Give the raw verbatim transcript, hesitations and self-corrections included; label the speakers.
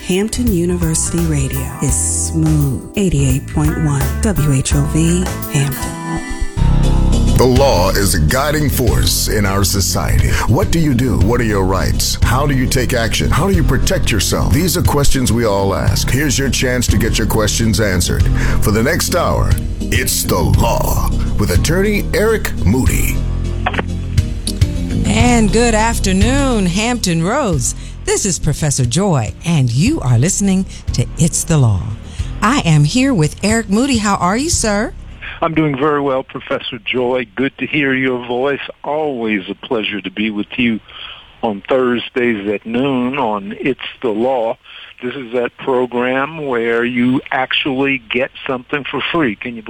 Speaker 1: Hampton University Radio is smooth. eighty-eight point one W H O V, Hampton.
Speaker 2: The law is a guiding force in our society. What do you do? What are your rights? How do you take action? How do you protect yourself? These are questions we all ask. Here's your chance to get your questions answered. For the next hour, it's The Law with attorney Eric Moody.
Speaker 3: And good afternoon, Hampton Roads. This is Professor Joy, and you are listening to It's the Law. I am here with Eric Moody. How are you, sir?
Speaker 4: I'm doing very well, Professor Joy. Good to hear your voice. Always a pleasure to be with you on Thursdays at noon on It's the Law. This is that program where you actually get something for free. Can you believe